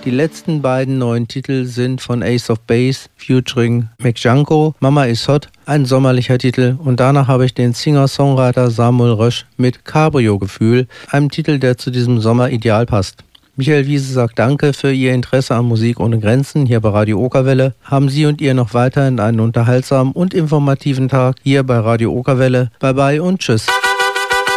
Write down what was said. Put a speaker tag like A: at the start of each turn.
A: Die letzten beiden neuen Titel sind von Ace of Base featuring McJanko, Mama is Hot, ein sommerlicher Titel, und danach habe ich den Singer-Songwriter Samuel Rösch mit Cabrio-Gefühl, einem Titel, der zu diesem Sommer ideal passt. Michael Wiese sagt Danke für Ihr Interesse an Musik ohne Grenzen hier bei Radio Okerwelle. Haben Sie und ihr noch weiterhin einen unterhaltsamen und informativen Tag hier bei Radio Okerwelle. Bye bye und tschüss.